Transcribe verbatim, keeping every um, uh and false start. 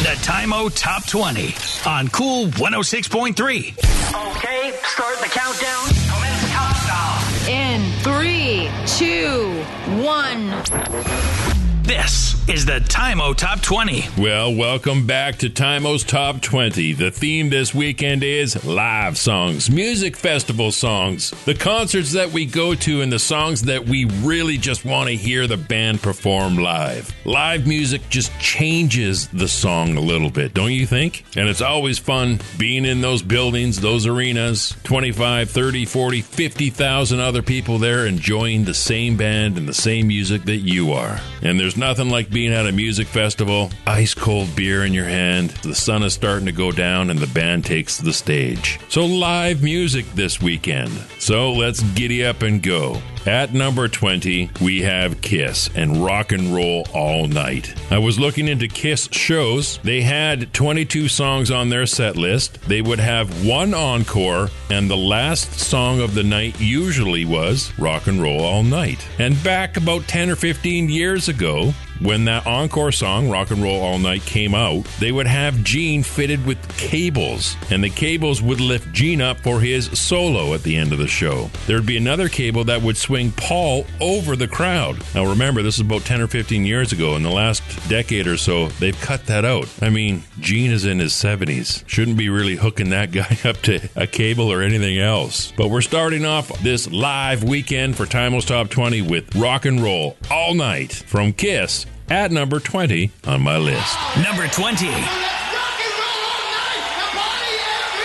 The Time-O Top twenty on Cool one oh six point three. Okay, start the countdown. Commence countdown. In three, two, one. This is the Time-O Top twenty. Well, welcome back to Time-O's Top twenty. The theme this weekend is live songs, music festival songs, the concerts that we go to and the songs that we really just want to hear the band perform live. Live music just changes the song a little bit, don't you think? And it's always fun being in those buildings, those arenas, twenty-five, thirty, forty, fifty thousand other people there enjoying the same band and the same music that you are. And there's nothing like being at a music festival, ice cold beer in your hand, the sun is starting to go down and the band takes the stage. So live music this weekend. So let's giddy up and go. At number twenty, we have Kiss and Rock and Roll All Night. I was looking into Kiss shows. They had twenty-two songs on their set list. They would have one encore, and the last song of the night usually was Rock and Roll All Night. And back about ten or fifteen years ago, when that encore song, Rock and Roll All Night, came out, they would have Gene fitted with cables, and the cables would lift Gene up for his solo at the end of the show. There'd be another cable that would swing Paul over the crowd. Now remember, this is about ten or fifteen years ago. In the last decade or so, they've cut that out. I mean, Gene is in his seventies. Shouldn't be really hooking that guy up to a cable or anything else. But we're starting off this live weekend for Time-O's Top twenty with Rock and Roll All Night from Kiss at number twenty on my list. Number twenty.